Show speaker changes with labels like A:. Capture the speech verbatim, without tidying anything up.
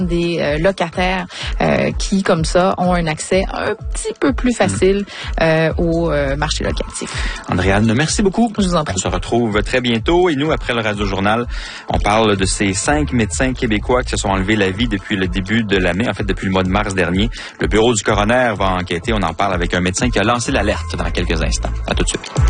A: des euh, locataires euh, qui, comme ça, ont un accès un petit peu plus facile euh, au euh, marché locatif.
B: Andréane, merci beaucoup.
A: Je vous en prie.
B: On se retrouve très bientôt. Et nous, après le Radio-Journal, on parle de ces cinq médecins québécois qui se sont enlevés la vie depuis le début de l'année, en fait depuis le mois de mars dernier. Le bureau du coroner va enquêter. On en parle avec un médecin qui a lancé l'alerte dans quelques instants. À tout de suite.